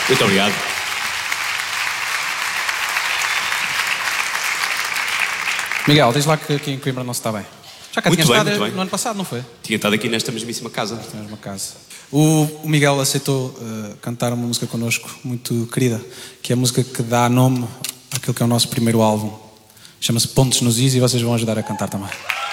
Muito obrigado. Miguel, diz lá que aqui em Coimbra não se está bem. Já cá tinha estado no ano passado, não foi? Tinha estado aqui nesta mesmíssima casa. Nesta mesma casa. O Miguel aceitou cantar uma música connosco muito querida, que é a música que dá nome àquele que é o nosso primeiro álbum. Chama-se Pontos nos Is e vocês vão ajudar a cantar também.